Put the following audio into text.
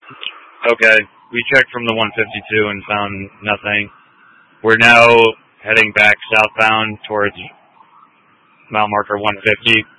Okay. We checked from the 152 and found nothing. We're now heading back southbound towards mile marker 150.